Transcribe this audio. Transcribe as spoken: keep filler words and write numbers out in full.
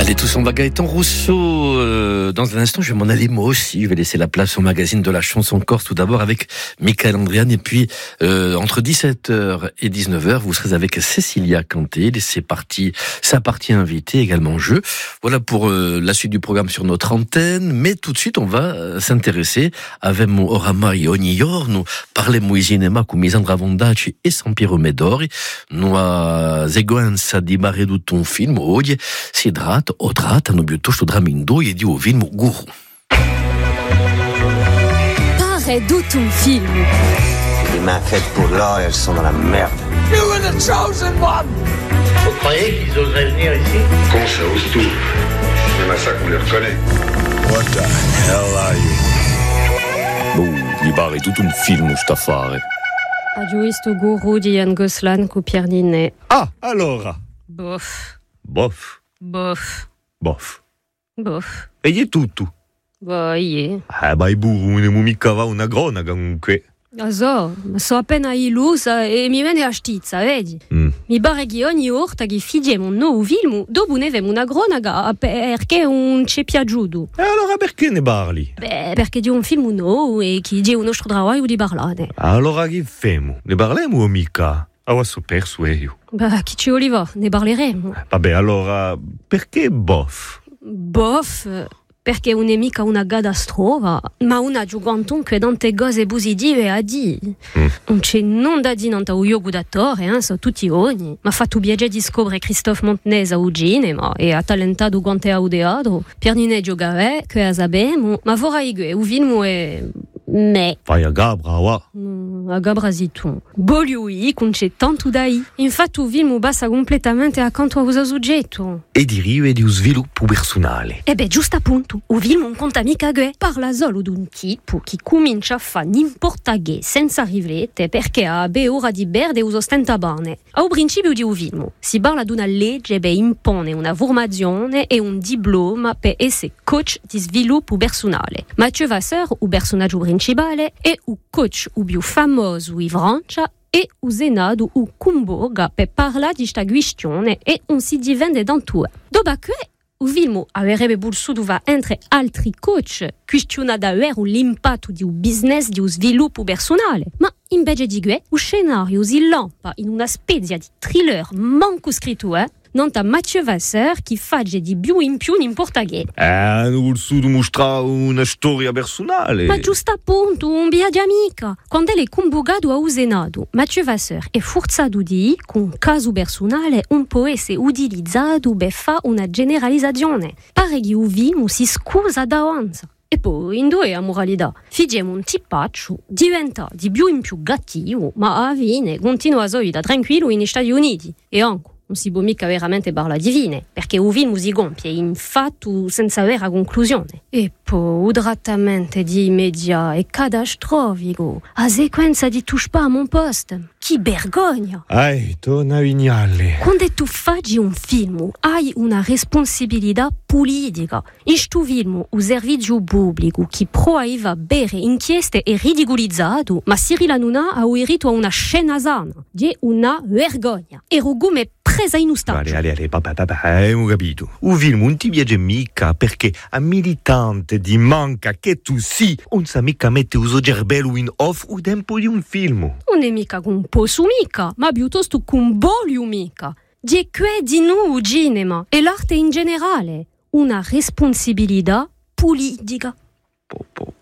Allez, tous, on va Gaëtan Rousseau. Euh, dans un instant, je vais m'en aller moi aussi. Je vais laisser la place au magazine de la chanson corse tout d'abord avec Michael Andrian. Et puis, euh, entre dix-sept heures et dix-neuf heures, vous serez avec Cécilia Canté. C'est parti, sa partie invitée, également jeu. Voilà pour euh, la suite du programme sur notre antenne. Mais tout de suite, on va euh, s'intéresser avec mon oramai ogni giorno. Parlemo di cinema con Misandra Vondaci e Sampiero Medori. Noa sequenza di mare tutto un film. Oggi si tratta o trattano piuttosto Dramindo e di un film Guru. Pare tutto un film. Les mains faites pour l'or, elles sont dans la merde. You were the chosen one. Vous croyez qu'ils oseraient venir ici? Quand ça ose tout. C'est ma ça qu'on les reconnaît. What the hell are you? Oh, mi pare tutto un film sta a fare. Ho visto Guru di Ian Goslan con Pierre Ninet. Ah, allora. Bof. Bof. Bof. Bof. Bof. E gli è tutto? Bah, yeah. Eh, ma i burro non mica va una cronaca comunque. Ah, so, so appena illusa e mi viene a stizza, vedi? Mm. Mi pare che ogni volta che fidiamo un nuovo film, dopo ne avemo una cronaca perché non ci è piaciuto. E allora perché ne parli? Beh, perché di un film nuovo e che di un nostro lavoro di parlare. Allora che femo? Ne parliamo o mica? Ah, sono perso io. Bah, chi ci voleva? Ne parleremo. Vabbè, allora, perché bof? Bof, perché non è mica una gadastrova, ma una giuganton che tante cose positive a dire. Mm. Non c'è non da dire non un yoga d'attore, eh, so tutti ogni. Ma fatto viaggiare di scoprire Christophe Montenese al cinema e ha talentato quanto è audeato. Per non è giocare, che sappiamo, ma vorrei che un film è... Me. Fai a Gabra, wa? Mm, a Gabra ziton. Bolui, con c'è tanto dai. Infatti il film basta completamente accanto a questo soggetto. E di Rio e di un sviluppo personale. E beh, giusto appunto, il film non conta mica che parla solo di un tipo che comincia a fare n'importa che senza riflettere perché ha ora di bere e ostenta bene. Al principio di un film si parla di una legge che impone una formazione e un diploma per essere coach di sviluppo personale. Mathieu Vasseur, il personaggio principale, è il coach più famoso in Francia e il Senato il Kumburga per parlare di questa questione e non si divende tanto. Dopo che il film avrebbe potuto entre altri coach questiona davvero l'impatto di un business di un sviluppo personale, ma invece di che il scenario si lampa in una specie di thriller manco scritto, eh? Non a Mathieu Vasseur che fa di più in più n'importa che. Eh, non voglio mostrare una storia personale. Ma giusto appunto, un viaggio amica. Quando è convocato a Senato, Mathieu Vasseur è forzato di, con caso personale, un po' essere utilizzato per fare una generalizzazione. Pare che il film si scusa davanti. E poi, in due a moralità, fidiamo un tipaccio, diventa di più in più cattivo, ma alla fine continua a solita tranquillo negli Stati Uniti. E anche. Non si può mica veramente parlare di fine, perché il film si compie in fatto senza vera conclusione. E poi, il trattamento di media è catastrofico. A sequenza di touche pas a mon poste. Che vergogna! Ai, torna vignale. Quando tu fai un film, hai una responsabilità politica. In questo film, il servizio pubblico che proiva bere inchieste è ridicolizzato, ma Cyril Hanouna ha uirito a una scena sana. Di una vergogna. E Rugume presa in ostaggio. Allora, allora, allora, papà, papà, abbiamo capito. Un film non ti piace mica perché a militante di manca che tu sì, non sa mica mettere uso cervello in off o tempo di un film. Non è mica con posso mica, ma piuttosto con voglio mica. Di che di noi il cinema e l'arte in generale. Una responsabilità politica.